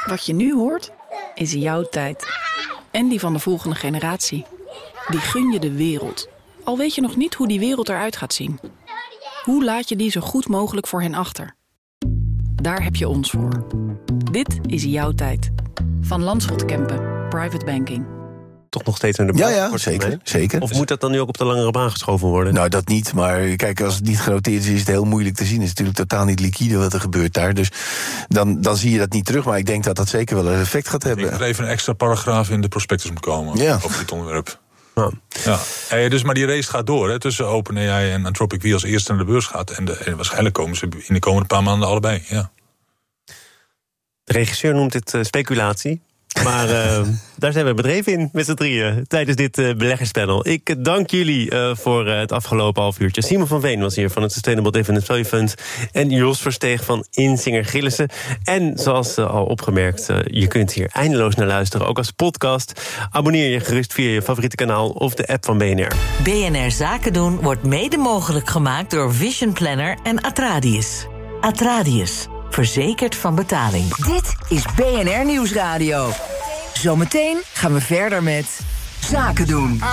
Wat je nu hoort, is jouw tijd. En die van de volgende generatie. Die gun je de wereld. Al weet je nog niet hoe die wereld eruit gaat zien. Hoe laat je die zo goed mogelijk voor hen achter? Daar heb je ons voor. Dit is jouw tijd. Van Landschot Kempen, Private Banking. Toch nog steeds aan de Ja, zeker. Of moet dat dan nu ook op de langere baan geschoven worden? Nou, dat niet, maar kijk, als het niet genoteerd is het heel moeilijk te zien. Het is natuurlijk totaal niet liquide wat er gebeurt daar. Dus dan zie je dat niet terug, maar ik denk dat dat zeker wel een effect gaat hebben. Ik denk dat er even een extra paragraaf in de prospectus moet komen over dit onderwerp. Ja. Dus, maar die race gaat door, hè, tussen OpenAI en Anthropic, wie als eerste naar de beurs gaat. En waarschijnlijk komen ze in de komende paar maanden allebei. Ja. De regisseur noemt dit speculatie. Maar daar zijn we bedreven in, met z'n drieën, tijdens dit beleggerspanel. Ik dank jullie voor het afgelopen half uurtje. Simon van Veen was hier van het Sustainable Dividend Value Fund. En Jos Versteeg van Insinger Gillissen. En zoals al opgemerkt, je kunt hier eindeloos naar luisteren, ook als podcast. Abonneer je gerust via je favoriete kanaal of de app van BNR. BNR Zaken doen wordt mede mogelijk gemaakt door Vision Planner en Atradius. Atradius. Verzekerd van betaling. Dit is BNR Nieuwsradio. Zometeen gaan we verder met Zaken doen.